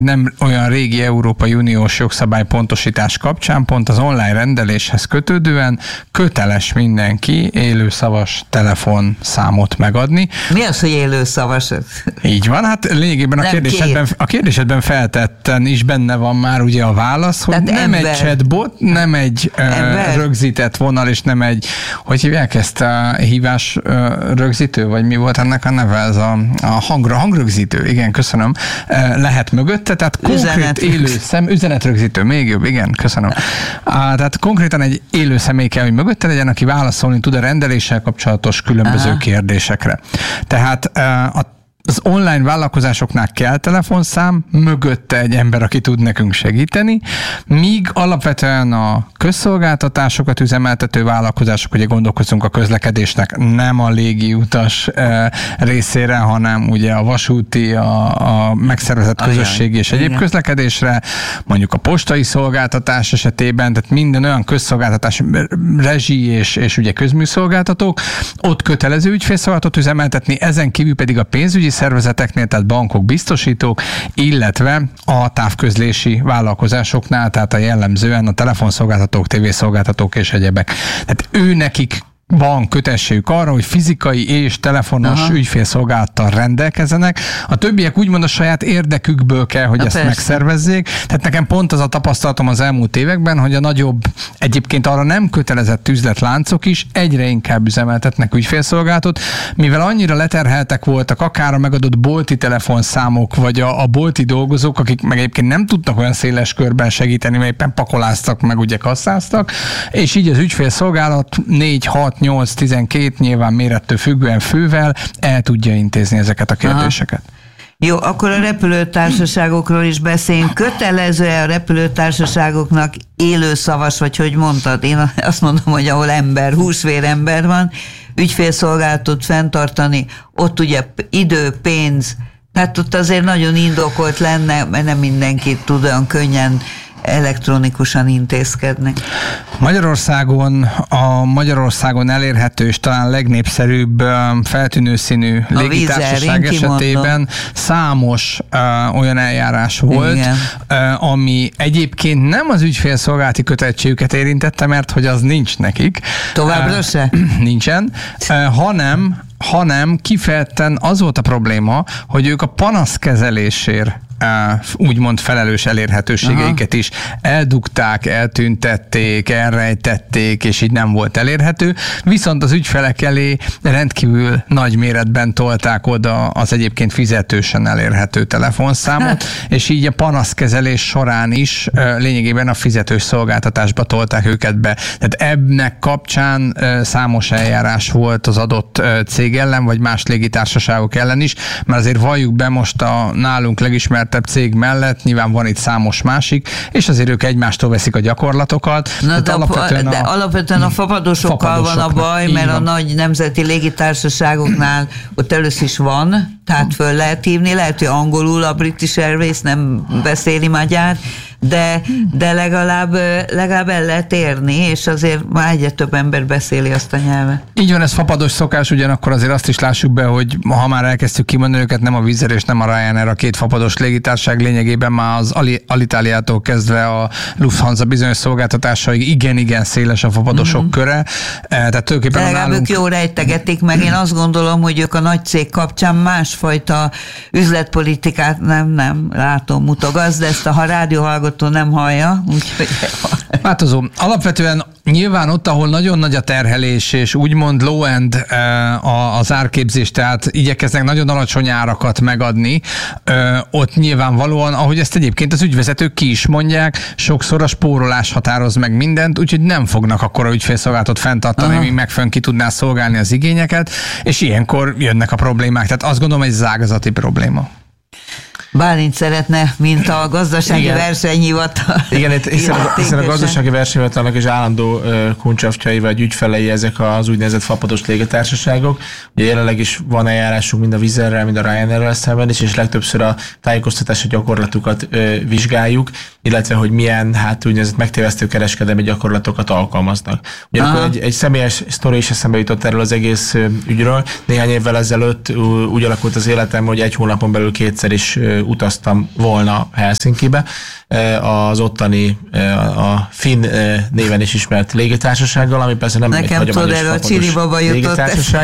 nem olyan régi Európai Uniós jogszabály pontosítás kapcsán, pont az online rendeléshez kötődően köteles mindenki élőszavas telefonszámot megadni. Mi az, hogy élőszavas? Így van, hát lényegében a kérdésedben feltetten is benne van már ugye a válasz, hogy tehát nem egy chatbot, nem egy rögzített vonal, és nem egy, hogy hívják ezt a hívás rögzítő, vagy mi volt ennek a neve? Ez a hangrögzítő, igen, köszönöm. Lehet mögötte, tehát konkrét élő üzenetrögzítő, még jobb, igen, köszönöm. Tehát konkrétan egy élő személy kell, hogy mögötte legyen, aki válaszolni tud a rendeléssel kapcsolatos különböző kérdésekre. Tehát az online vállalkozásoknál kell telefonszám, mögötte egy ember, aki tud nekünk segíteni, míg alapvetően a közszolgáltatásokat üzemeltető vállalkozások, ugye gondolkozunk a közlekedésnek nem a légiutas részére, hanem ugye a vasúti, a megszervezett közösségi és egyéb közlekedésre, mondjuk a postai szolgáltatás esetében, tehát minden olyan közszolgáltatás, rezsi és ugye közműszolgáltatók, ott kötelező ügyfélszolgáltatot üzemeltetni, ezen kívül pedig a pénzügyi szervezeteknél, tehát bankok, biztosítók, illetve a távközlési vállalkozásoknál, tehát a jellemzően a telefonszolgáltatók, tévészolgáltatók és egyebek. Tehát nekik van kötelességük arra, hogy fizikai és telefonos ügyfélszolgálattal rendelkezzenek. A többiek úgymond a saját érdekükből kell, hogy ezt megszervezzék. Tehát nekem pont az a tapasztalatom az elmúlt években, hogy a nagyobb, egyébként arra nem kötelezett üzletláncok is egyre inkább üzemeltetnek ügyfélszolgálatot, mivel annyira leterheltek voltak akár a megadott bolti telefonszámok, vagy a bolti dolgozók, akik meg egyébként nem tudtak olyan széles körben segíteni, mert éppen pakoláztak, meg ugye kasszáztak, és így az ügyfélszolgálat 4-6-8-12 nyilván mérettől függően fővel el tudja intézni ezeket a kérdéseket. Jó, akkor a repülőtársaságokról is beszéljünk. Kötelező-e a repülőtársaságoknak élőszavas, vagy hogy mondtad? Én azt mondom, hogy ahol ember, húsvérember van, ügyfélszolgálatot fenntartani, ott ugye idő, pénz, tehát ott azért nagyon indokolt lenne, mert nem mindenki tud olyan könnyen elektronikusan intézkednek. Magyarországon elérhető és talán legnépszerűbb feltűnő színű légitársaság esetében számos olyan eljárás volt, ami egyébként nem az ügyfélszolgálati kötelezettségüket érintette, mert hogy az nincs nekik. Továbbra se? Nincsen, hanem kifejezetten az volt a probléma, hogy ők a panaszkezelésért úgymond felelős elérhetőségeiket is eldugták, eltüntették, elrejtették, és így nem volt elérhető. Viszont az ügyfelek elé rendkívül nagy méretben tolták oda az egyébként fizetősen elérhető telefonszámot, és így a panaszkezelés során is lényegében a fizetős szolgáltatásba tolták őket be. Tehát ennek kapcsán számos eljárás volt az adott cég ellen, vagy más légitársaságok ellen is, mert azért valljuk be, most a nálunk legismertebb cég mellett nyilván van itt számos másik, és azért ők egymástól veszik a gyakorlatokat. De alapvetően a fapadosokkal van a baj, mert a nagy nemzeti légitársaságoknál ott először is van, tehát föl lehet hívni, lehet, hogy angolul a British Airways nem beszéli magyar, de legalább el lehet érni, és azért már egyre több ember beszéli azt a nyelvet. Így van, ez fapados szokás, ugyanakkor azért azt is lássuk be, hogy ha már elkezdtük kimondani őket, nem a Wizz Air és nem a Ryanair a két fapados légitársaság, lényegében már az Alitalia-tól kezdve a Lufthansa bizonyos szolgáltatásaig igen széles a fapadosok köre. Tehát tulajdonképpen legalább ők jól rejtegetik meg. Én azt gondolom, hogy ők a nagy cég kapcsán másfajta üzletpolitikát nem látom, mutogatsz, de ezt a rádióhallgató nem hallja. Úgyhogy... Változó. Alapvetően nyilván ott, ahol nagyon nagy a terhelés, és úgymond low-end az árképzés, tehát igyekeznek nagyon alacsony árakat megadni, ott nyilvánvalóan, ahogy ezt egyébként az ügyvezetők ki is mondják, sokszor a spórolás határoz meg mindent, úgyhogy nem fognak akkora ügyfélszolgálatot fenntartani, míg megfönn ki tudná szolgálni az igényeket, és ilyenkor jönnek a problémák. Tehát azt gondolom, hogy ez ágazati probléma. Bálint szeretne, mint a gazdasági versenyhivatal. Igen, hiszen a gazdasági versenyhivatalnak is állandó kuncsafjai vagy ügyfelei ezek az úgynevezett fapados légitársaságok. Ugye jelenleg is van eljárásunk mind a Wizz Airrel, mind a Ryanairrel szemben is, és legtöbbször a tájékoztatási gyakorlatukat vizsgáljuk, illetve hogy milyen úgynevezett megtévesztő kereskedelmi gyakorlatokat alkalmaznak. Ugyanakkor egy személyes sztori is eszembe jutott erről az egész ügyről. Néhány évvel ezelőtt úgy alakult az életem, hogy egy hónapon belül kétszer is utaztam volna Helsinkibe, az ottani, a Finn néven is ismert légitársasággal, ami persze nem egy hagyományos fapados légitársaság.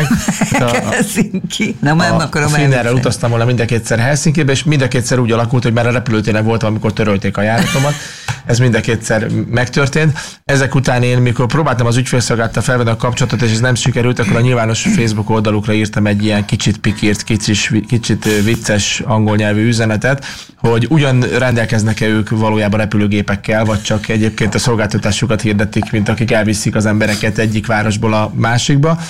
Helsinki. Nem akarom a Finnerrel utaztam volna mind a kétszer Helsinkibe, és mind a kétszer úgy alakult, hogy már a repülőtéren voltam, amikor törölték a járatomat. Ez mind a kétszer megtörtént. Ezek után én, mikor próbáltam az ügyfélszolgálattal felvenni a kapcsolatot, és ez nem sikerült, akkor a nyilvános Facebook oldalukra írtam egy ilyen kicsit pikírt, kicsit vicces angol nyelvű üzenetet, hogy ugyan rendelkeznek-e ők valójában repülőgépekkel, vagy csak egyébként a szolgáltatásukat hirdetik, mint akik elviszik az embereket egyik városból a másikba.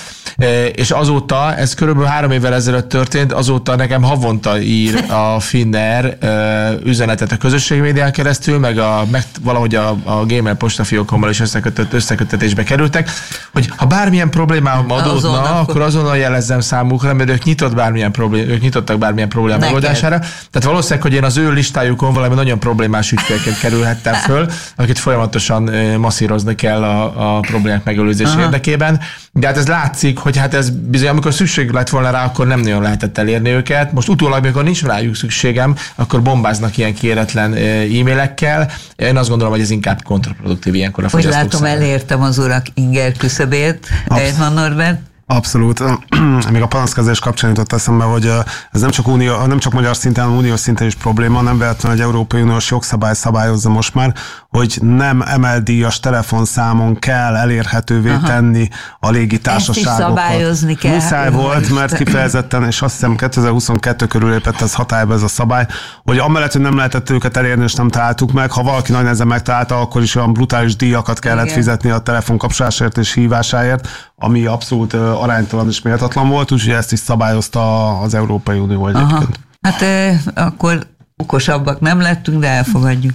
És azóta, ez körülbelül 3 évvel ezelőtt történt, azóta nekem havonta ír a Finnair üzenetet a közösségmédián keresztül, meg valahogy a Gmail postafiókommal is összeköttetésbe kerültek, hogy ha bármilyen problémám adódna, akkor azonnal jelezzem számukra, mert ők nyitottak bármilyen probléma megoldására. Tehát valószínűleg, hogy én az ő listájukon valami nagyon problémás ügyfélként kerülhettem föl, akit folyamatosan masszírozni kell a problémák megelőzés érdekében. De hát ez látszik, hogy hát ez bizony, amikor szükség lett volna rá, akkor nem nagyon lehetett elérni őket. Most utólag, amikor nincs rájuk szükségem, akkor bombáznak ilyen kéretlen e-mailekkel. Én azt gondolom, hogy ez inkább kontraproduktív ilyenkor a fogyasztók számára. Úgy látom, elértem az urak inger küszöbét. Ejtman Norbert. Abszolút. Még a panaszkezés kapcsán jutott eszembe, hogy ez nem csak magyar szinten, hanem uniós szinten is probléma, nem véletlenül egy Európai Uniós jogszabály szabályozza most már, hogy nem emeldíjas telefonszámon kell elérhetővé tenni a légitársaságokat. Ezt is szabályozni kell. Muszáj volt, mert kifejezetten, és azt hiszem 2022 körül lépett ez hatályba ez a szabály, hogy amellett, hogy nem lehetett őket elérni, és nem találtuk meg, ha valaki nagy nehezen megtalálta, akkor is olyan brutális díjakat kellett fizetni a telefonkapcsolásért és hívásáért, ami abszolút aránytalan és méltatlan volt, úgyhogy ezt is szabályozta az Európai Unió egyébként. Hát akkor okosabbak nem lettünk, de elfogadjuk.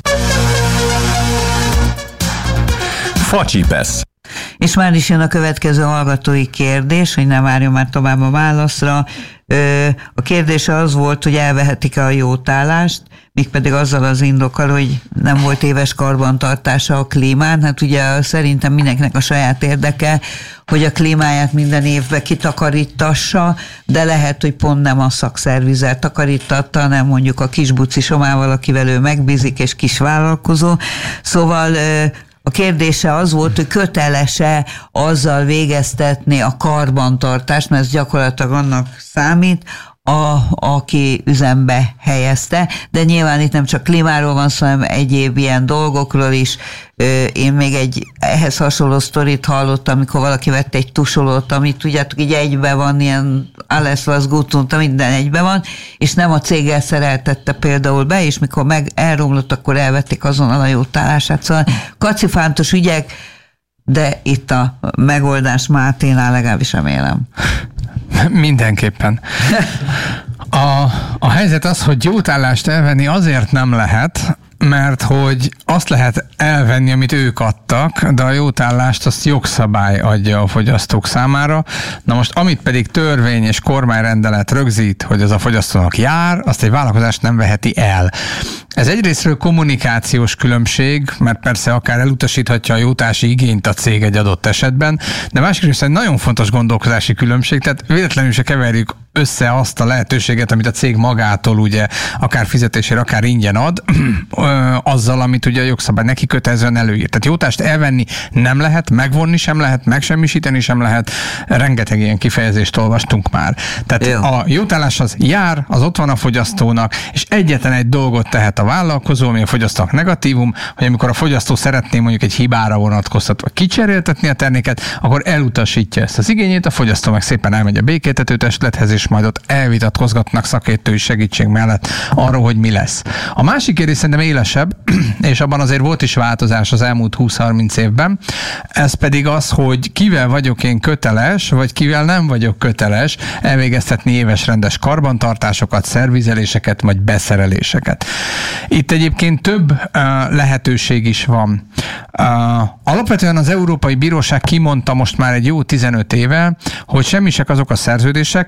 Facsipesz. És már is jön a következő hallgatói kérdés, hogy ne várjon már tovább a válaszra. A kérdése az volt, hogy elvehetik-e a jótállást, mégpedig azzal az indokkal, hogy nem volt éves karbantartása a klímán. Hát ugye szerintem mindenkinek a saját érdeke, hogy a klímáját minden évben kitakarítassa, de lehet, hogy pont nem a szakszervizel takarítatta, hanem mondjuk a kis bucisomával, akivel ő megbízik, és kis vállalkozó. Szóval a kérdése az volt, hogy köteles-e azzal végeztetni a karbantartást, mert ez gyakorlatilag annak számít, aki üzembe helyezte, de nyilván itt nem csak klímáról van szó, hanem egyéb ilyen dolgokról is. Én még egy ehhez hasonló sztorit hallottam, amikor valaki vett egy tusolót, amit tudjátok, így egybe van, ilyen alles was gut, minden egybe van, és nem a céggel szereltette például be, és mikor elromlott, akkor elvették azonnal a jótállását. Szóval kacifántos ügyek, de itt a megoldás Máténál legalábbis remélem. Mindenképpen. A helyzet az, hogy jótállást elvenni azért nem lehet, mert hogy azt lehet elvenni, amit ők adtak, de a jótállást azt jogszabály adja a fogyasztók számára. Na most, amit pedig törvény és kormányrendelet rögzít, hogy az a fogyasztónak jár, azt egy vállalkozás nem veheti el. Ez egyrésztről kommunikációs különbség, mert persze akár elutasíthatja a jótási igényt a cég egy adott esetben, de másrészt egy nagyon fontos gondolkozási különbség, tehát véletlenül se keverjük össze azt a lehetőséget, amit a cég magától ugye akár fizetésére, akár ingyen ad, azzal, amit ugye a jogszabály neki kötelezően előír. Tehát jótást elvenni nem lehet, megvonni sem lehet, megsemmisíteni sem lehet. Rengeteg ilyen kifejezést olvastunk már. Tehát a jótállás az jár, az ott van a fogyasztónak, és egyetlen egy dolgot tehet a vállalkozó, ami a fogyasztónak negatívum, hogy amikor a fogyasztó szeretné mondjuk egy hibára vonatkoztatva kicseréltetni a terméket, akkor elutasítja ezt az igényét, a fogyasztó meg szépen elmegy a békéltető testülethez, és majd ott elvitatkozgatnak szakértői segítség mellett arról, hogy mi lesz. A másik kérdés szerintem élesebb, és abban azért volt is változás az elmúlt 20-30 évben, ez pedig az, hogy kivel vagyok én köteles, vagy kivel nem vagyok köteles elvégeztetni éves rendes karbantartásokat, szervizeléseket, vagy beszereléseket. Itt egyébként több lehetőség is van. Alapvetően az Európai Bíróság kimondta most már egy jó 15 éve, hogy semmisek azok a szerződések, különösen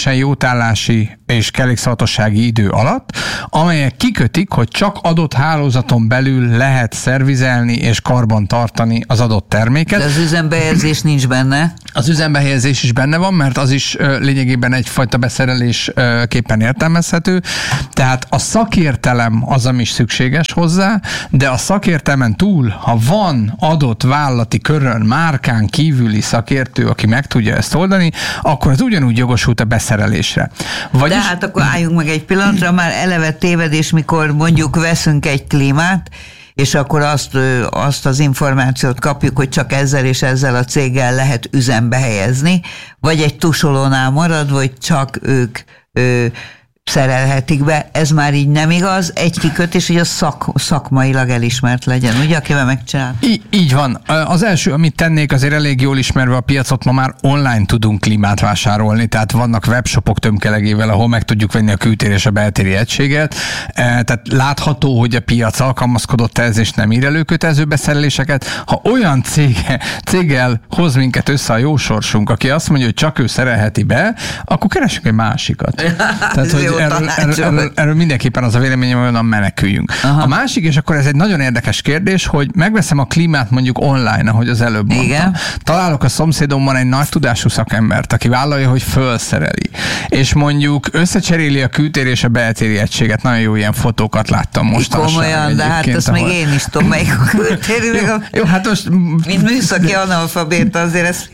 teljesen jótállási és kellékszavatossági idő alatt, amelyek kikötik, hogy csak adott hálózaton belül lehet szervizelni és karban tartani az adott terméket. De az üzembehelyezés nincs benne? Az üzembehelyezés is benne van, mert az is lényegében egyfajta beszerelésképpen értelmezhető. Tehát a szakértelem az, ami is szükséges hozzá, de a szakértelmen túl, ha van adott vállalati körön, márkán kívüli szakértő, aki meg tudja ezt oldani, akkor az ugyanúgy jogosult a beszerelésre. De hát akkor álljunk meg egy pillanatra, már eleve tévedés, mikor mondjuk veszünk egy klímát, és akkor azt az információt kapjuk, hogy csak ezzel és ezzel a céggel lehet üzembe helyezni, vagy egy tusolónál marad, vagy csak ők szerelhetik be. Ez már így nem igaz. Egy kikötés, hogy a szakmailag elismert legyen, ugye, akivel megcsinál? Így van. Az első, amit tennék, azért elég jól ismerve a piacot, ma már online tudunk klímát vásárolni, tehát vannak webshopok tömkelegével, ahol meg tudjuk venni a kültéri és a beltéri egységet. Tehát látható, hogy a piac alkalmazkodott ehhez, és nem ír elő kötelező beszereléseket. Ha olyan céggel hoz minket össze a jó sorsunk, aki azt mondja, hogy csak ő szerelheti be, akkor keresünk egy másikat. Tehát, hogy erről mindenképpen az a véleményem, hogy onnan meneküljünk. Aha. A másik, és akkor ez egy nagyon érdekes kérdés, hogy megveszem a klímát mondjuk online, ahogy az előbb mondtam. Igen. Találok a szomszédomban egy nagy tudású szakembert, aki vállalja, hogy fölszereli. És mondjuk összecseréli a kültéri és a beltéri egységet. Nagyon jó ilyen fotókat láttam mostanában. Komolyan, de hát azt még én is tudom, melyik a kültéri, meg a... Jó, hát most... Mint műszaki analfabéta, azért ezt...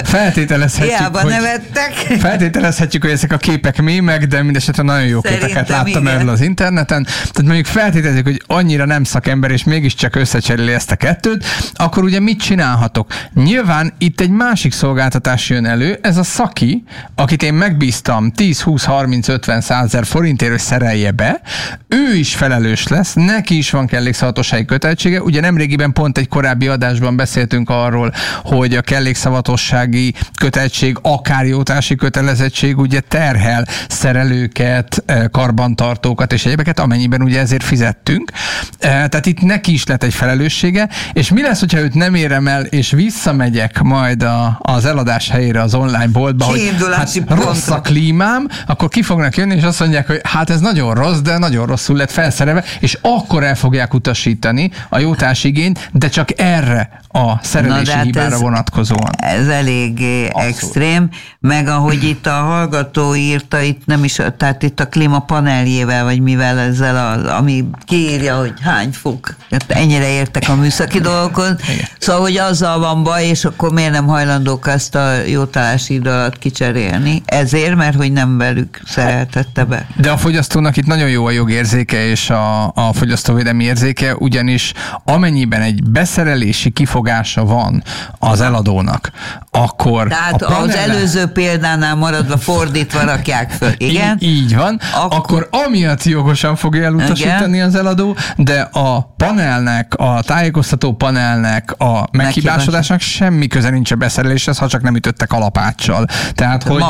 Feltételezhetjük, hogy ezek a képek mémek, de mindesetre nagyon jó képeket láttam erről az interneten. Tehát mondjuk feltételezzük, hogy annyira nem szakember, és mégiscsak összecseréli ezt a kettőt, akkor ugye mit csinálhatok? Nyilván itt egy másik szolgáltatás jön elő, ez a szaki, akit én megbíztam 10, 20, 30, 50, 100 ezer forintért, hogy szerelje be, ő is felelős lesz, neki is van kellékszavatossági kötelezettsége. Ugye nemrégiben pont egy korábbi adásban beszéltünk arról, hogy a kellékszavatossági kötelezettség, akár jótási kötelezettség ugye terhel szerelőket, karbantartókat és egyébeket, amennyiben ugye ezért fizettünk. Tehát itt neki is lett egy felelőssége, és mi lesz, hogyha őt nem érem el, és visszamegyek majd az eladás helyére az online boltba, hogy hát rossz a klímám, akkor ki fognak jönni, és azt mondják, hogy hát ez nagyon rossz, de nagyon rosszul lett felszerelve, és akkor el fogják utasítani a jótási igényt, de csak erre a szerelési hibára vonatkozóan. Ez eléggé extrém, meg ahogy itt a hallgató írta, itt nem is, tehát itt a klímapaneljével, vagy mivel ezzel, ami kiírja, hogy hány fok. Ennyire értek a műszaki dolgokhoz. Szóval, hogy azzal van baj, és akkor miért nem hajlandók ezt a jótállási idő alatt kicserélni? Ezért, mert hogy nem velük szereltette be. De a fogyasztónak itt nagyon jó a jogérzéke és a fogyasztóvédelmi érzéke, ugyanis amennyiben egy beszerelési kifogása van az eladónak, akkor... Tehát az előző példánál maradva fordítva rakják föl, igen? Így van. Akkor amiatt jogosan fogja elutasítani az eladó, de a panelnek, a tájékoztató panelnek, a meghibásodásnak semmi köze nincs a beszereléshez, ha csak nem ütöttek alapáccsal. Tehát, hogy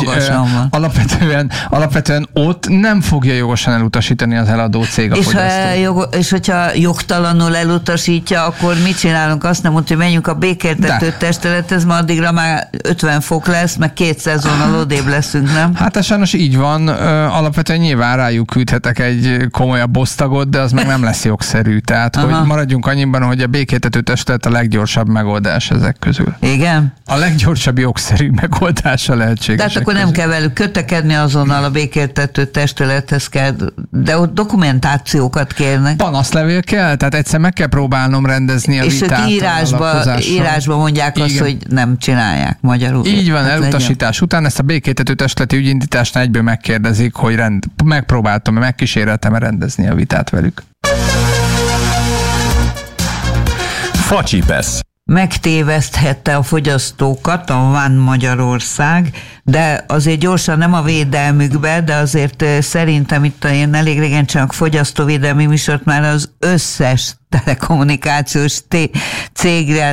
alapvetően ott nem fogja jogosan elutasítani az eladó cég a fogyasztó. És hogyha jogtalanul elutasítja, akkor mit csinálunk? Azt nem mondta, hogy menjünk a békéltető testülethez, ma addigra már 50 fok lesz, meg 2 szezonnal odébb leszünk, nem? Hát ez sajnos így van. Alapvetően nyilván rájuk küldhetek egy komolyabb osztagot, de az meg nem lesz jogszerű. Tehát, hogy maradjunk annyiban, hogy a békéltető testület a leggyorsabb megoldás ezek közül. Igen? A leggyorsabb jogszerű megoldása lehetséges. Tehát akkor nem kell velük kötekedni, azonnal a békéltető testülethez kell, de ott dokumentációkat kérnek. Panaszlevél kell, tehát egyszer meg kell próbálnom rendezni a vitát. És írásba mondják azt, hogy nem csinálják magyarul. Így van, elutasítás után ezt a békéltető testületi ügyindításnál egyből megkérdezik, hogy megpróbáltam, megkíséreltem rendezni a vitát velük. Facsipesz. Megtéveszthette a fogyasztókat a Van Magyarország, de azért gyorsan nem a védelmükbe, de azért szerintem itt én elég régen csak fogyasztóvédelmi műsort már az összes telekommunikációs cégrel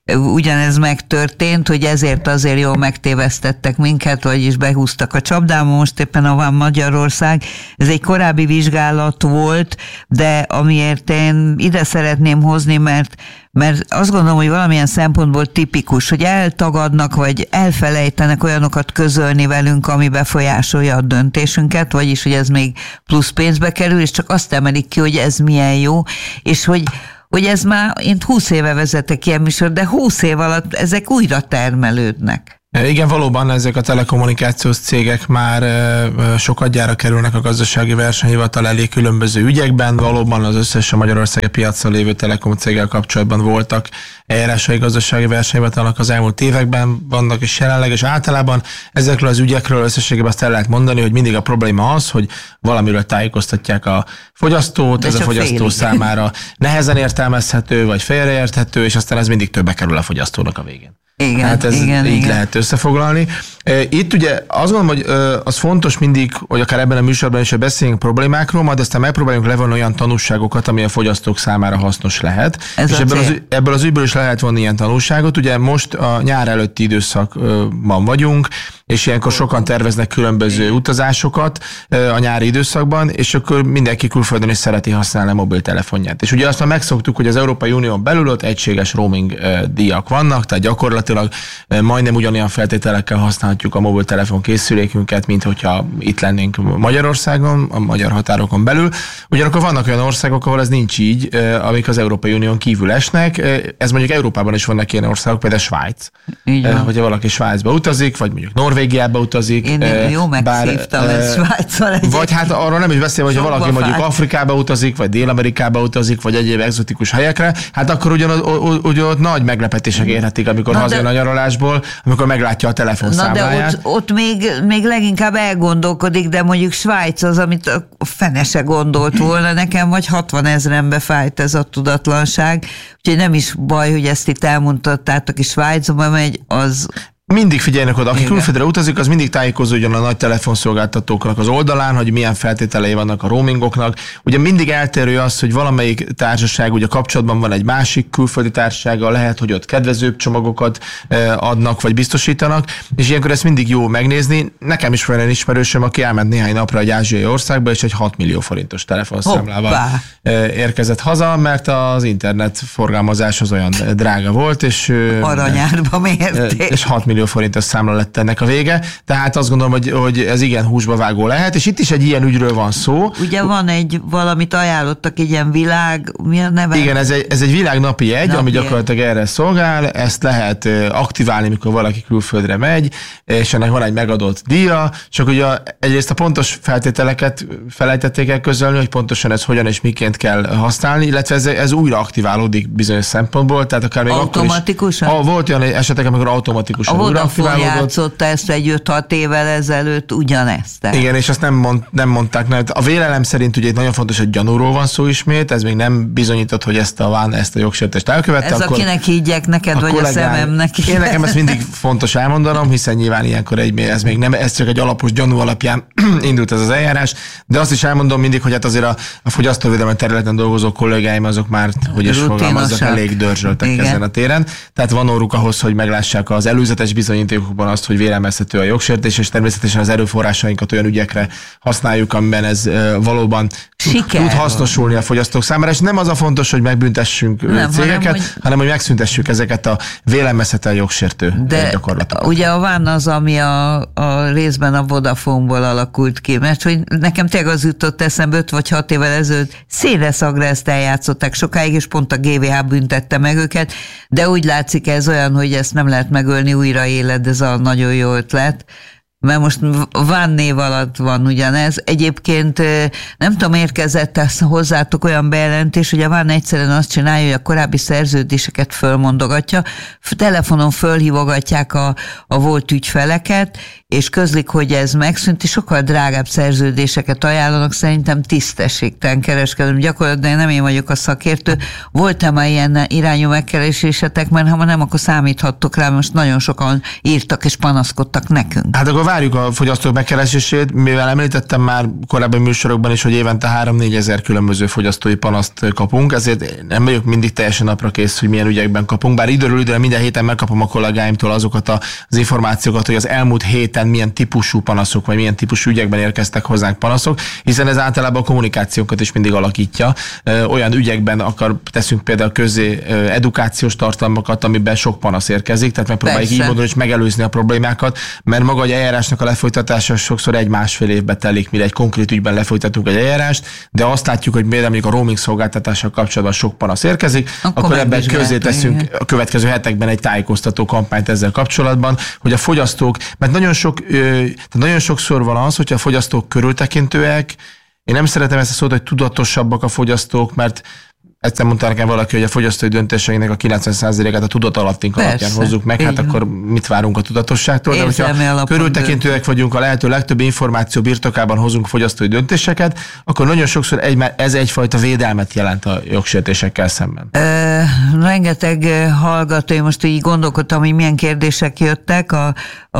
ugyanez megtörtént, hogy ezért azért jól megtévesztettek minket, vagyis behúztak a csapdába, most éppen a Van Magyarország. Ez egy korábbi vizsgálat volt, de amiért én ide szeretném hozni, mert azt gondolom, hogy valamilyen szempontból tipikus, hogy eltagadnak, vagy elfelejtenek olyanokat közölni velünk, ami befolyásolja a döntésünket, vagyis, hogy ez még plusz pénzbe kerül, és csak azt emelik ki, hogy ez milyen jó, és hogy ez már, én 20 éve vezetek ilyen műsor, de 20 év alatt ezek újra termelődnek. Igen, valóban ezek a telekommunikációs cégek már sokadjára kerülnek a gazdasági versenyhivatal elé különböző ügyekben. Valóban az összes a Magyarországi piacon lévő telekom céggel kapcsolatban voltak eljárásai gazdasági versenyhivatalnak az elmúlt években, vannak és jelenleg, és általában ezekről az ügyekről összességében azt el lehet mondani, hogy mindig a probléma az, hogy valamiről tájékoztatják a fogyasztót, de ez a fogyasztó számára nehezen értelmezhető, vagy félreérthető, és aztán ez mindig többe kerül a fogyasztónak a végén. Igen, hát ez igen, így igen. lehet összefoglalni. Itt ugye azt gondolom, hogy az fontos mindig, hogy akár ebben a műsorban is, hogy beszéljünk problémákról, majd aztán megpróbáljunk levonni olyan tanulságokat, ami a fogyasztók számára hasznos lehet. És ebből az ügyből is lehet vonni ilyen tanulságot. Ugye most a nyár előtti időszakban vagyunk, és ilyenkor sokan terveznek különböző utazásokat a nyári időszakban, és akkor mindenki külföldön is szereti használni a mobiltelefonját. És ugye azt már megszoktuk, hogy az Európai Unión belül ott egységes roaming díjak vannak, tehát gyakorlatilag majdnem ugyanolyan feltételekkel használhatjuk a mobiltelefon készülékünket, mint hogyha itt lennénk Magyarországon, a magyar határokon belül. Ugyanakkor vannak olyan országok, ahol ez nincs így, amik az Európai Unión kívül esnek. Ez mondjuk Európában is vannak ilyen országok, például Svájc. Hogyha valaki Svájcba utazik, vagy mondjuk Norvégiába utazik. Én jó megszívtam ezt Svájccal egyébként. Vagy hát arról nem is beszélve, hogyha valaki mondjuk Afrikába utazik, vagy Dél-Amerikába utazik, vagy egyéb egzotikus helyekre, hát akkor ugyan nagy meglepetések érhetik, amikor hazajön a nyaralásból, amikor meglátja a telefonszámláját. De ott még leginkább elgondolkodik, de mondjuk Svájc az, amit a fene se gondolt volna, nekem vagy 60 000-en befájt ez a tudatlanság, úgyhogy nem is baj, hogy ezt itt elmondtattátok, és Svájcba megy, az... Mindig figyeljenek oda, aki külföldre utazik, az mindig tájékozódjon a nagy telefonszolgáltatóknak az oldalán, hogy milyen feltételei vannak a roamingoknak. Ugye mindig eltérő az, hogy valamelyik társaság ugye kapcsolatban van egy másik külföldi társasággal, lehet, hogy ott kedvezőbb csomagokat adnak, vagy biztosítanak, és ilyenkor ezt mindig jó megnézni. Nekem is van egy ismerősöm, aki elment néhány napra egy ázsiai országba, és egy 6 millió forintos telefonszámlával érkezett haza, mert az internet forgalmazás az olyan drága volt, és aranyárba mérték. És 6 millió forintos számla lett ennek a vége, tehát azt gondolom, hogy ez igen húsba vágó lehet, és itt is egy ilyen ügyről van szó. Ugye van valamit ajánlottak, egy ilyen mi a neve? Igen, ez egy világnapi jegy, ami gyakorlatilag erre szolgál, ezt lehet aktiválni, mikor valaki külföldre megy, és ennek van egy megadott díja, csak ugye egyrészt a pontos feltételeket felejtették el közölni, hogy pontosan ez hogyan és miként kell használni, illetve ez újra aktiválódik bizonyos szempontból, tehát akár még automatikusan? Akkor is, volt olyan esetek, amikor automatikusan a Vodafone játszotta ezt egy 5-6 évvel ezelőtt ugyanezt. Igen, és azt nem mondták. A vélelem szerint ugye itt nagyon fontos, hogy gyanúról van szó ismét, ez még nem bizonyított, hogy ezt a jogsértést elkövette. Ez akkor, akinek higgyek neked, vagy a szememnek. Én nekem ezt mindig fontos elmondanom, hiszen nyilván ilyenkor ez csak egy alapos gyanú alapján indult ez az eljárás, de azt is elmondom mindig, hogy hát azért a fogyasztóvédelmi területen dolgozó kollégáim azok már, hogy is fogalmazzak, elég dörzsöltek ezen a téren. Tehát van orruk ahhoz, hogy meglássák az előzetes bizonyítékokban azt, hogy vélelmezhető a jogsértés, és természetesen az erőforrásainkat olyan ügyekre használjuk, amiben ez valóban tud hasznosulni a fogyasztók számára, és nem az a fontos, hogy megbüntessünk cégeket, hanem hogy megszüntessük ezeket a vélelmezhetően jogsértő gyakorlatokat. Ugye a VAN az, ami a részben a Vodafone-ból alakult ki, mert hogy nekem tényleg az jutott eszembe 5 vagy 6 évvel ezelőtt széleszagra ezt eljátszották sokáig, és pont a GVH büntette meg őket, de úgy látszik ez olyan, hogy ezt nem lehet megölni, újra éled, ez a nagyon jó ötlet. Mert most VAN név alatt van ugyanez. Egyébként nem tudom, érkezett hozzátok olyan bejelentés, hogy a VAN egyszerűen azt csinálja, hogy a korábbi szerződéseket fölmondogatja, telefonon fölhívogatják a volt ügyfeleket, és közlik, hogy ez megszűnt, és sokkal drágább szerződéseket ajánlanak, szerintem tisztességtelen kereskedelem. Gyakorlatilag nem én vagyok a szakértő. Volt-e már ilyen irányú megkeresésetek, mert ha nem, akkor számíthattok rá, most nagyon sokan írtak és panaszkodtak nekünk. Hát akkor várjuk a fogyasztók megkeresését, mivel említettem már korábban műsorokban is, hogy évente 3-4 ezer különböző fogyasztói panaszt kapunk, ezért nem vagyok mindig teljesen napra kész, hogy milyen ügyekben kapunk, bár időről időre minden héten megkapom a kollégáimtól azokat az információkat, hogy az elmúlt héten milyen típusú panaszok, vagy milyen típusú ügyekben érkeztek hozzánk panaszok, hiszen ez általában a kommunikációkat is mindig alakítja. Olyan ügyekben teszünk például közé edukációs tartalmakat, amiben sok panasz érkezik, tehát megpróbáljuk így módon is megelőzni a problémákat, mert maga egy eljárásnak a lefolytatása sokszor 1-1,5 évbe telik, mire egy konkrét ügyben lefolytatunk egy eljárást, de azt látjuk, hogy például a roaming szolgáltatással kapcsolatban sok panasz érkezik, akkor ebben közé teszünk a következő hetekben egy tájékoztató kampányt ezzel kapcsolatban, hogy a fogyasztók, mert nagyon sokszor van az, hogyha a fogyasztók körültekintőek, én nem szeretem ezt a szót, hogy tudatosabbak a fogyasztók, mert egyszer mondta nekem valaki, hogy a fogyasztói döntéseinek a 90%-át a tudatalattunk alapján hozzuk meg, hát akkor mit várunk a tudatosságtól? De hogyha körültekintőek vagyunk, a lehető legtöbb információ birtokában hozunk fogyasztói döntéseket, akkor nagyon sokszor ez egyfajta védelmet jelent a jogsértésekkel szemben. Rengeteg hallgató, most így gondolkodtam, hogy milyen kérdések jöttek, a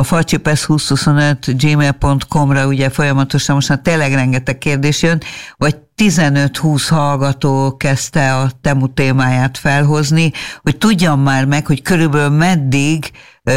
facsipesz2025gmail.com-ra ugye folyamatosan most már tényleg rengeteg kérdés jön, vagy 15-20 hallgató kezdte a Temu témáját felhozni, hogy tudjam már meg, hogy körülbelül meddig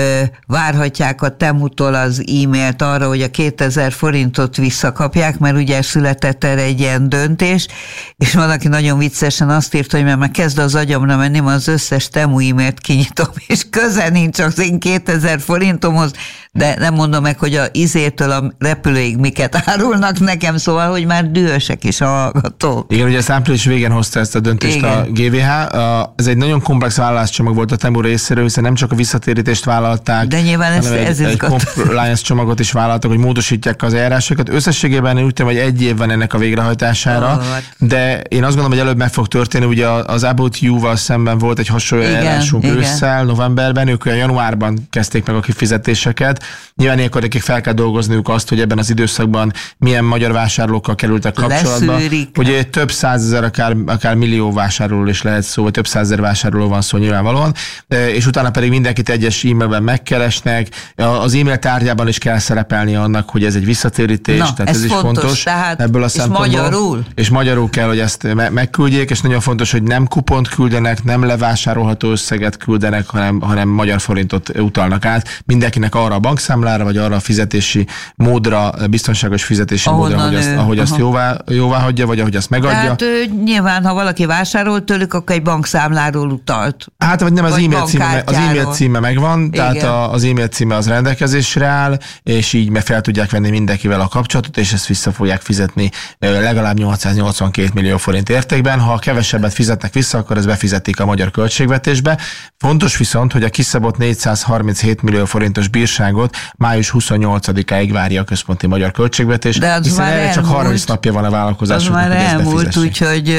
várhatják a Temutól az e-mailt arra, hogy a 2000 forintot visszakapják, mert ugye született erre egy ilyen döntés, és valaki nagyon viccesen azt írta, hogy mert kezd az agyamra menni, az összes Temu e-mailt kinyitom, és köze nincs az én 2000 forintomhoz, de nem mondom meg, hogy a izétől a repülőig miket árulnak nekem, szóval, hogy már dühösek is a hallgatók. Igen, ugye ezt április végén hozta ezt a döntést. Igen. A GVH. Ez egy nagyon komplex válláscsomag volt a Temu részéről, hiszen nem csak a visszatérítést vállalták, de nyilván egy compliance csomagot is vállaltak, hogy módosítják az eljárásokat. Összességében úgy tudom, hogy 1 év van ennek a végrehajtására, de én azt gondolom, hogy előbb meg fog történni. Ugye az About You-val szemben volt egy hasonló eljárásunk ősszel, novemberben, ők olyan januárban kezdték meg a kifizetéseket. Nyilván ilyenkor nekik fel kell dolgozniuk azt, hogy ebben az időszakban milyen magyar vásárlókkal kerültek kapcsolatba. Ugye több százezer, akár millió vásárlóról is lehet szó, vagy több százezer vásárlóról van szó nyilvánvalóan, és utána pedig mindenkit egyes e-mailben megkeresnek. Az e-mail tárgyában is kell szerepelni annak, hogy ez egy visszatérítés, tehát ez is fontos ebből a szempontból. És magyarul kell, hogy ezt megküldjék, és nagyon fontos, hogy nem kupont küldenek, nem levásárolható összeget küldenek, hanem magyar forintot utalnak át. Mindenkinek arra a bankszámlára, vagy arra a fizetési módra, biztonságos fizetési módra, ahogy azt jóvá hagyja, vagy ahogy azt megadja. Tehát nyilván, ha valaki vásárolt tőlük, akkor egy bankszámláról utalt. Hát, vagy nem, az e-mail címe megvan, tehát az e-mail címe az rendelkezésre áll, és így fel tudják venni mindenkivel a kapcsolatot, és ezt vissza fogják fizetni legalább 882 millió forint értékben. Ha kevesebbet fizetnek vissza, akkor ezt befizetik a magyar költségvetésbe. Fontos viszont, hogy a kiszabott 437 millió forintos bírságot május 28-áig várja a központi magyar költségvetés, hiszen erre csak 30 napja van a vállalkozásoknak, hogy ezt elmúlt, úgyhogy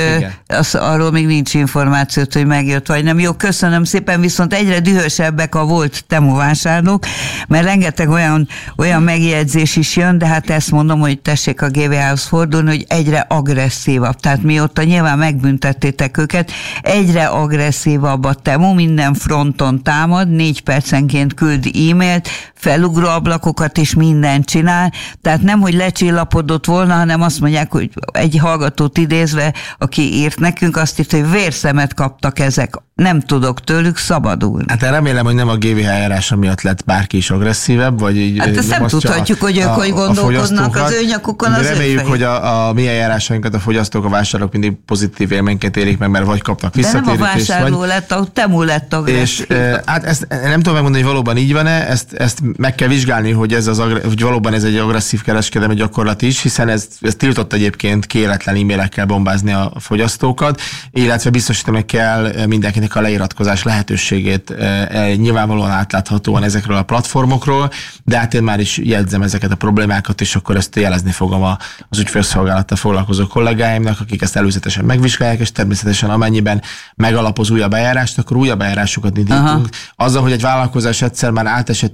arról még nincs információt, hogy megjött vagy nem. Jó, köszönöm szépen, viszont egyre dühösebbek a volt Temu vásárlók, mert rengeteg olyan megjegyzés is jön, de hát ezt mondom, hogy tessék a GVH-hoz fordulni, hogy egyre agresszívabb. Tehát mióta nyilván megbüntettétek őket, egyre agresszívabb a Temu, minden fronton támad, 4 percenként küld e-mailt, felugró ablakokat is mindent csinál, tehát nem, hogy lecsillapodott volna, hanem azt mondják, hogy egy hallgatót idézve, aki írt nekünk, azt írt, hogy vérszemet kaptak ezek. Nem tudok tőlük szabadulni. Hát én remélem, hogy nem a GVH eljárása miatt lett bárki is agresszívebb, vagy így. Hát ezt nem tudhatjuk, hogy ők hogy gondolkodnak az ő nyakukon, az reméljük, hogy a mi eljárásainkat a fogyasztók, a vásárlók mindig pozitív élményként élik meg, mert vagy kapnak visszatérítést. De nem a vásárló lett, a Temu lett agresszív. És hát ezt nem tudom megmondani, hogy valóban így van-e, ezt meg kell vizsgálni, hogy hogy valóban ez egy agresszív kereskedelmi gyakorlat is, hiszen ez tiltott egyébként kéletlen e-mailekkel bombázni a fogyasztókat, illetve biztosítani kell mindenkinek a leiratkozás lehetőségét nyilvánvalóan átláthatóan ezekről a platformokról, de hát én már is jegyzem ezeket a problémákat, és akkor ezt jelezni fogom az ügyfélszolgálattal foglalkozó kollégáimnak, akik ezt előzetesen megvizsgálják, és természetesen amennyiben megalapoz újabb eljárást, akkor újabb eljárásokat indítunk. Azzal, hogy egy vállalkozás egyszer már átesett egy GVH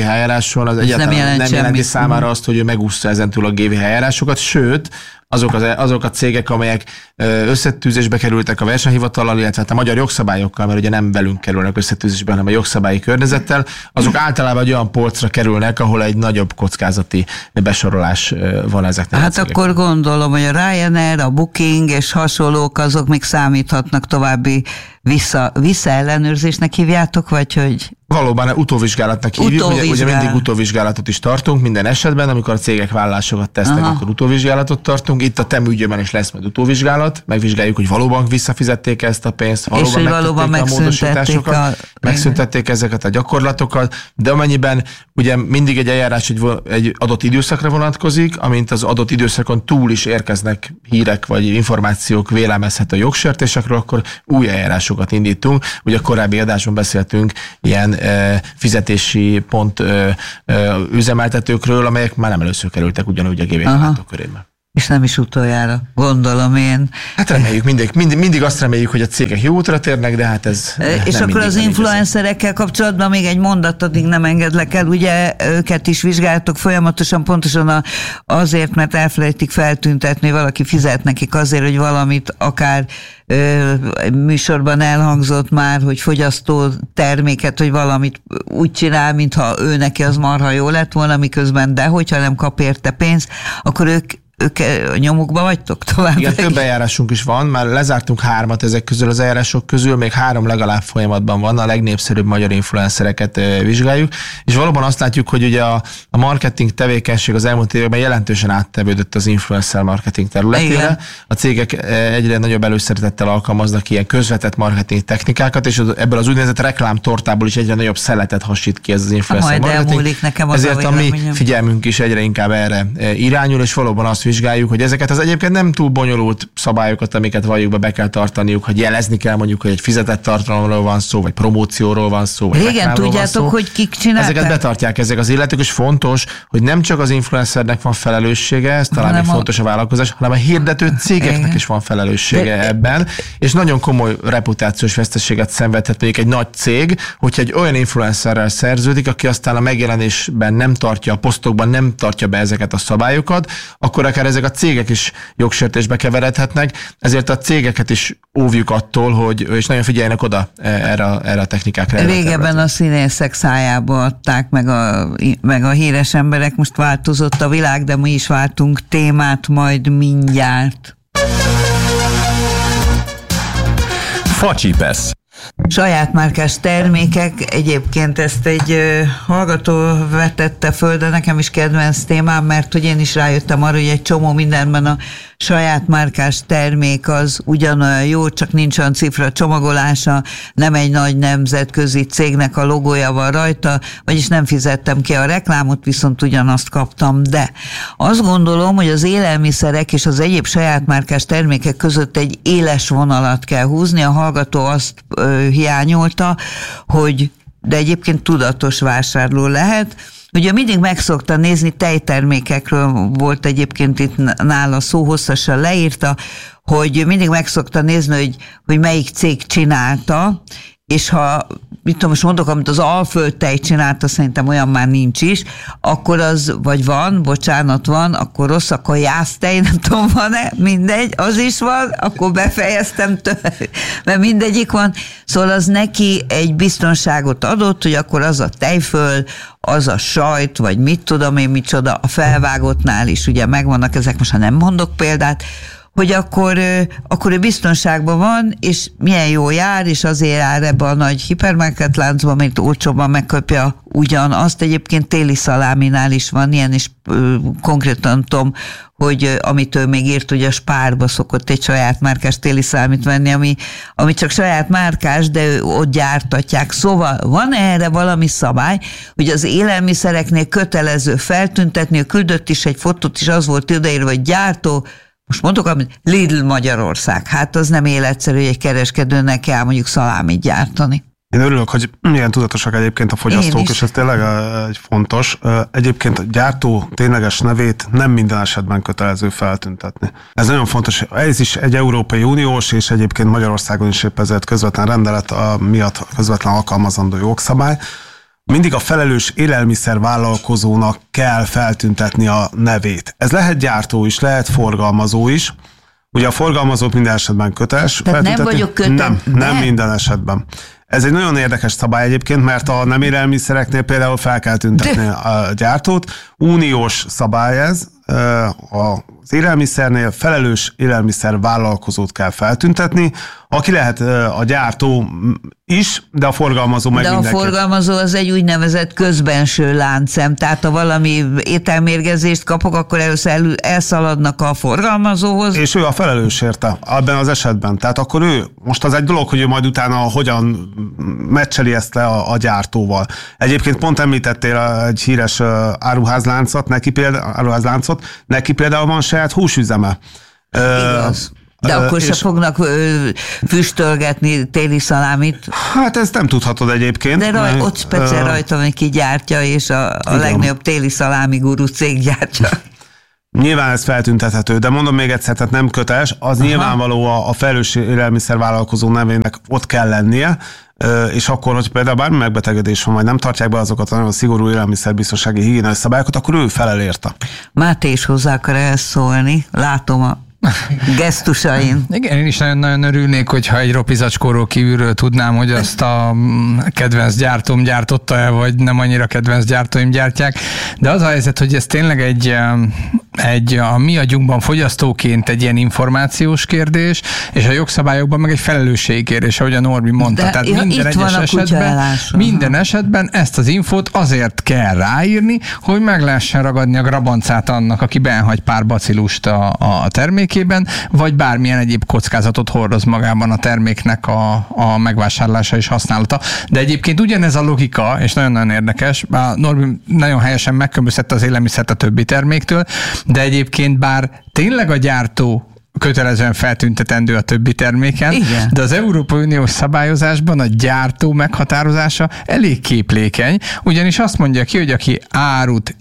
GVH eljáráson, az egyáltalán nem jelenti számára azt, hogy ő megúszta ezentúl a GVH eljárásokat, sőt, azok a cégek, amelyek összetűzésbe kerültek a versenyhivatallal, illetve a magyar jogszabályokkal, mert ugye nem velünk kerülnek összetűzésbe, hanem a jogszabályi környezettel, azok általában egy olyan polcra kerülnek, ahol egy nagyobb kockázati besorolás van ezeknek. Hát akkor gondolom, hogy a Ryanair, a Booking és hasonlók, azok még számíthatnak további visszaellenőrzésnek hívjátok, vagy hogy... Valóban utóvizsgálatnak hívjuk, ugye mindig utóvizsgálatot is tartunk minden esetben, amikor a cégek vállalásokat tesznek, akkor utóvizsgálatot tartunk. Itt a TEM ügyében is lesz majd utóvizsgálat, megvizsgáljuk, hogy valóban visszafizették ezt a pénzt, valóban megtették a módosításokat, megszüntették ezeket a gyakorlatokat, de amennyiben ugye mindig egy eljárás egy adott időszakra vonatkozik, amint az adott időszakon túl is érkeznek hírek vagy információk vélelmezhető jogsértésekről, akkor új eljárásokat indítunk. Ugye a korábbi adásban beszéltünk ilyen fizetési pont üzemeltetőkről, amelyek már nem először kerültek ugyanúgy a GVH körében. És nem is utoljára, gondolom én. Hát reméljük, mindig azt reméljük, hogy a cégek jó útra térnek, de hát ez és nem akkor az influencerekkel kapcsolatban még egy mondat, addig nem engedlek el, ugye őket is vizsgáltok folyamatosan, pontosan azért, mert elfelejtik feltüntetni, valaki fizet nekik azért, hogy valamit akár műsorban elhangzott már, hogy fogyasztó terméket, hogy valamit úgy csinál, mintha ő neki az marha jó lett volna, miközben de hogyha nem kap érte pénzt, akkor ők nyomukba vagytok tovább? Igen, több eljárásunk is van, már lezártunk 3 ezek közül az eljárások közül, még 3 legalább folyamatban van, a legnépszerűbb magyar influencereket vizsgáljuk, és valóban azt látjuk, hogy ugye a marketing tevékenység az elmúlt években jelentősen áttevődött az influencer marketing területére. Igen. A cégek egyre nagyobb előszeretettel alkalmaznak ilyen közvetett marketing technikákat, és ebből az úgynevezett reklámtortából is egyre nagyobb szeletet hasít ki ez az influencer marketing. Ezért a mi figyelmünk is egyre inkább erre irányul, és valóban azt vizsgáljuk, hogy ezeket az egyébként nem túl bonyolult szabályokat, amiket valljuk be kell tartaniuk, hogy jelezni kell mondjuk, hogy egy fizetett tartalomról van szó, vagy promócióról van szó, vagy régen tudjátok, hogy kik csinálták? Ezeket betartják ezek az illetők, és fontos, hogy nem csak az influencernek van felelőssége, ez talán még fontos a vállalkozás, hanem a hirdető cégeknek is van felelőssége ebben, és nagyon komoly reputációs veszteséget szenvedhet mondjuk egy nagy cég, hogyha egy olyan influencerrel szerződik, aki aztán a megjelenésben nem tartja, a posztokban nem tartja be ezeket a szabályokat, akkor akár ezek a cégek is jogsértésbe keveredhetnek, ezért a cégeket is óvjuk attól, hogy és nagyon figyeljenek oda erre a technikákra. Régebben a színészek szájába adták meg a híres emberek, most változott a világ, de mi is váltunk témát majd mindjárt. Facsipesz. Saját márkás termékek, egyébként ezt egy hallgató vetette föl, de nekem is kedvenc témám, mert hogy én is rájöttem arra, hogy egy csomó mindenben a saját márkás termék az ugyanolyan jó, csak nincs olyan cifra csomagolása, nem egy nagy nemzetközi cégnek a logója van rajta, vagyis nem fizettem ki a reklámot, viszont ugyanazt kaptam, de azt gondolom, hogy az élelmiszerek és az egyéb saját márkás termékek között egy éles vonalat kell húzni. A hallgató azt hiányolta, hogy de egyébként tudatos vásárló lehet. Ugye mindig megszokta nézni, tejtermékekről volt egyébként itt nála szó, hosszasan leírta, hogy mindig megszokta nézni, hogy melyik cég csinálta, és ha, mit tudom, most mondok, amit az Alföld tej csinálta, szerintem olyan már nincs is, akkor az, vagy van, akkor rossz, akkor jásztej, nem tudom, van-e, mindegy, az is van, akkor befejeztem, mert mindegyik van, szóval az neki egy biztonságot adott, hogy akkor az a tejföl, az a sajt, vagy mit tudom én, micsoda, a felvágottnál is ugye megvannak ezek, most ha nem mondok példát, hogy akkor ő biztonságban van, és milyen jó jár, és azért jár ebbe a nagy hipermarket láncba, mert olcsóban megkapja ugyanazt. Egyébként téli szaláminál is van ilyen, és konkrétan tudom, hogy amit ő még írt, hogy a Spárba szokott egy saját márkás téli szalámit venni, ami csak saját márkás, de ott gyártatják. Szóval van erre valami szabály, hogy az élelmiszereknél kötelező feltüntetni, ő küldött is egy fotót, és az volt ideírva, hogy gyártó, most mondok, amit Lidl Magyarország. Hát az nem életszerű, hogy egy kereskedőnek kell mondjuk szalámit gyártani. Én örülök, hogy milyen tudatosak egyébként a fogyasztók, és ez tényleg fontos. Egyébként a gyártó tényleges nevét nem minden esetben kötelező feltüntetni. Ez nagyon fontos. Ez is egy Európai Uniós, és egyébként Magyarországon is épp ezért közvetlen rendelet miatt közvetlen alkalmazandó jogszabály. mindig a felelős élelmiszervállalkozónak kell feltüntetni a nevét. Ez lehet gyártó is, lehet forgalmazó is. Ugye a forgalmazót minden esetben köteles feltüntetni. Nem vagyok köteles? Nem minden esetben. Ez egy nagyon érdekes szabály egyébként, mert a nem élelmiszereknél például fel kell tüntetni a gyártót. Uniós szabály ez. Az élelmiszernél felelős élelmiszervállalkozót kell feltüntetni, aki lehet a gyártó is, de a forgalmazó meg mindenki. De a forgalmazó az egy úgynevezett közbenső láncszem, tehát ha valami ételmérgezést kapok, akkor először elszaladnak a forgalmazóhoz. És ő a felelős érte abban az esetben. Tehát akkor ő, most az egy dolog, hogy ő majd utána hogyan meccseli ezt le a gyártóval. Egyébként pont említettél egy híres áruházláncot, neki például van saját húsüzeme. Igaz. De akkor se fognak füstölgetni téli szalámit. Hát ezt nem tudhatod egyébként. De ott speciál rajta van, ki gyártja, és a legnagyobb téli szalámi guru cég gyártja. Nyilván ez feltüntethető, de mondom még egyszer, tehát nem köteles, az nyilvánvaló a felelős élelmiszervállalkozó nevének ott kell lennie, és akkor, hogy például bármi megbetegedés van, vagy nem tartják be azokat a nagyon szigorú élelmiszerbiztonsági higiéniai szabályokat, akkor ő felel érte. Máté is hozzá akar ezt szólni, látom a gesztusain. Igen, én is nagyon örülnék, hogyha egy ropizacskóról kívülről tudnám, hogy azt a kedvenc gyártóm gyártotta-e, vagy nem annyira kedvenc gyártóim gyártják. De az a helyzet, hogy ez tényleg a mi agyunkban fogyasztóként egy ilyen információs kérdés, és a jogszabályokban meg egy felelősségi kérdés, ahogy a Norbi mondta. De tehát minden esetben ezt az infót azért kell ráírni, hogy meg lehessen ragadni a grabancát annak, aki benhagy pár bacillust a termékében, vagy bármilyen egyéb kockázatot hordoz magában a terméknek a megvásárlása és használata. De egyébként ugyanez a logika, és nagyon-nagyon érdekes, a Norbi nagyon helyesen megkülönböztette az élelmiszert a többi terméktől, de egyébként bár tényleg a gyártó kötelezően feltüntetendő a többi terméken, igen, de az Európai Uniós szabályozásban a gyártó meghatározása elég képlékeny, ugyanis azt mondja ki, hogy aki árut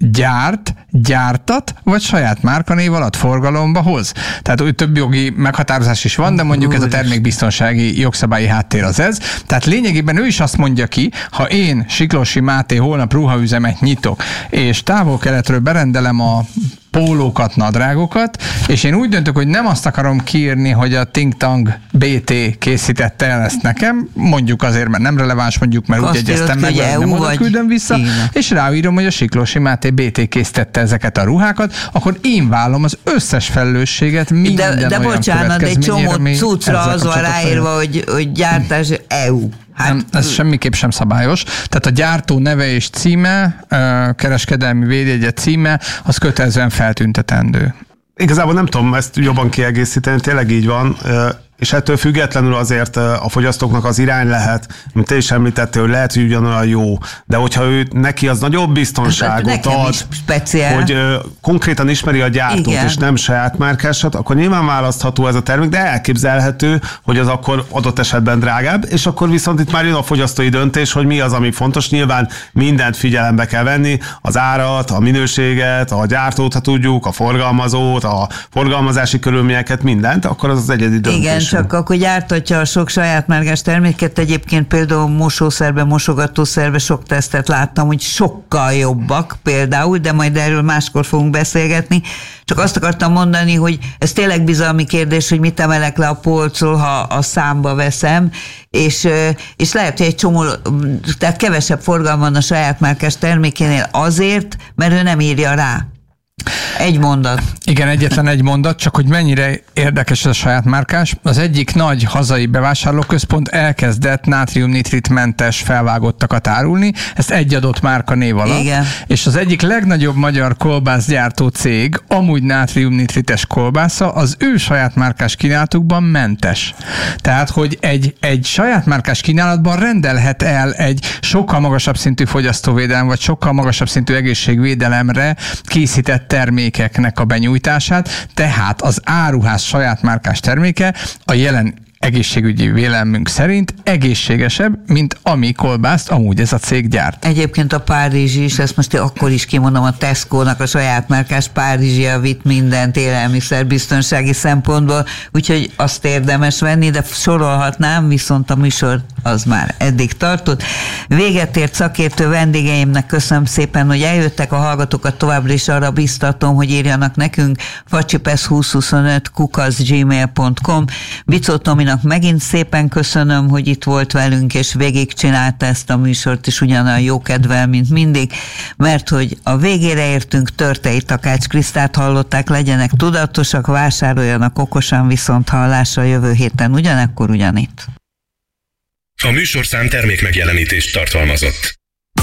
gyártat, vagy saját márkanév alatt forgalomba hoz. Tehát úgy több jogi meghatározás is van, de mondjuk ez a termékbiztonsági jogszabályi háttér az ez. Tehát lényegében ő is azt mondja ki, ha én, Siklósi Máté, holnap ruhaüzemet nyitok, és távol-keletről berendelem a pólókat, nadrágokat, és én úgy döntök, hogy nem azt akarom kiírni, hogy a Think Tank BT készítette el ezt nekem, mondjuk azért, mert nem releváns, mondjuk, mert úgy egyeztem meg, hogy nem oda küldöm vissza, és ráírom, hogy a Siklósi Máté BT készítette ezeket a ruhákat, akkor én vállom az összes felelősséget minden de olyan bocsánat, egy csomó cuccra az van ráírva, hogy gyártás EU. Nem, ez semmiképp sem szabályos. Tehát a gyártó neve és címe, kereskedelmi védjegye címe, az kötelezően feltüntetendő. Igazából nem tudom ezt jobban kiegészíteni, tényleg így van, és ettől függetlenül azért a fogyasztóknak az irány lehet, mint te is említettél, hogy lehet, hogy ugyanolyan jó, de hogyha neki az nagyobb biztonságot ad, hogy konkrétan ismeri a gyártót, igen, és nem saját márkásat, akkor nyilván választható ez a termék, de elképzelhető, hogy az akkor adott esetben drágább, és akkor viszont itt már jön a fogyasztói döntés, hogy mi az, ami fontos. Nyilván mindent figyelembe kell venni, az árat, a minőséget, a gyártót, ha tudjuk, a forgalmazót, a forgalmazási körülményeket, mindent, akkor az egyedi döntés. Igen, csak akkor gyártatja a sok saját márkás terméket, egyébként például mosószerbe, mosogatószerbe sok tesztet láttam, hogy sokkal jobbak például, de majd erről máskor fogunk beszélgetni. Csak azt akartam mondani, hogy ez tényleg bizalmi kérdés, hogy mit emelek le a polcról, ha a számba veszem, és lehet, hogy egy csomó, tehát kevesebb forgalom van a saját márkás termékénél azért, mert ő nem írja rá. Egy mondat. Igen, egyetlen egy mondat, csak hogy mennyire érdekes ez a saját márkás. Az egyik nagy hazai bevásárlóközpont elkezdett nátriumnitritmentes felvágottakat árulni, ezt egy adott márka név alatt. Igen. És az egyik legnagyobb magyar kolbászgyártó cég, amúgy nátriumnitrites kolbásza, az ő saját márkás kínálatukban mentes. Tehát, hogy egy saját márkás kínálatban rendelhet el egy sokkal magasabb szintű fogyasztóvédelem, vagy sokkal magasabb szintű egészségvédelemre készített termékeknek a benyújtását, tehát az áruház saját márkás terméke a jelen egészségügyi véleményünk szerint egészségesebb, mint ami kolbászt amúgy ez a cég gyárt. Egyébként a párizsi is, ezt most akkor is kimondom, a Tesco-nak a saját márkás párizsi vitt mindent élelmiszerbiztonsági szempontból, úgyhogy azt érdemes venni, de sorolhatnám, viszont a műsor az már eddig tartott. Véget ért szakértő vendégeimnek köszönöm szépen, hogy eljöttek, a hallgatókat továbbra is arra biztatom, hogy írjanak nekünk facsipesz2025@gmail.com. Bicó Tominak megint szépen köszönöm, hogy itt volt velünk, és végigcsinálta ezt a műsort is ugyanolyan jó kedvel, mint mindig, mert hogy a végére értünk, Törtei Takács Krisztát hallották, legyenek tudatosak, vásároljanak okosan, viszont hallásra jövő héten ugyanekkor ugyanitt. A műsorszám termékmegjelenítést tartalmazott.